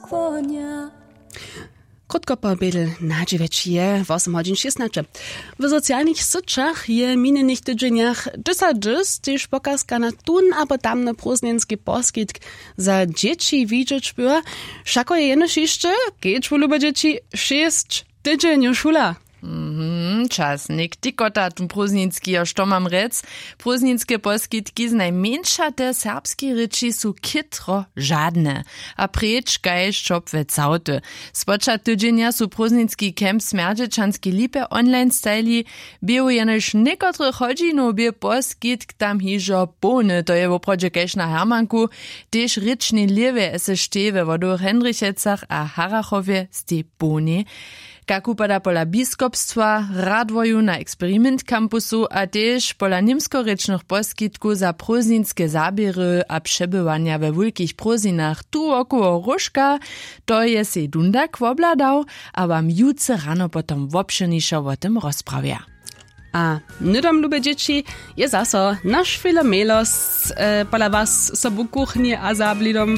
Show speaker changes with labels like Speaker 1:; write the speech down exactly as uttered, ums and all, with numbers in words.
Speaker 1: konia.
Speaker 2: Krótko po bydl na dziewięć je, osiem godzin szesnaście. W socjalnych syczach je minionych tydzieniach dysadzys, tyż pokazka na tun, abo tamne prózdnienski poskitk za dzieci widzieć była. Szako je jenoś jeszcze, kieć wolube dzieci, sześć tydzień szula.
Speaker 3: Mhm, czasnik, tikota tun prózdninski, a što mam rec, prózdninskie poskitki z najmniejsza te serbskie ryči su kitro żadne, a precz kaj šop ve cauty. Spoča tydzienia su prózdninski kemp Smerdžečanski lipe online stajli, bio jenož nekotre hodzinobie poskitk tam hižo bony, to je woprodźe kajž na Hermanku, tež ryčni liewe ese štewe vodu Hendrichecach a Harachowie z te bony. Jak upada pola biskopstwa, radwoju na eksperiment kampusu, a tež pola nimskorečnych poskitku za prózdninske zabiery a przebywania we wulkich prózdninach tu około Różka, to je se Dundak wobladał, a wam jutce rano potom wopšeniszo o tym rozprawia.
Speaker 2: A nydom lube dzieci je zaso nasz filomelos e, pola was sobu kuchni a zablidom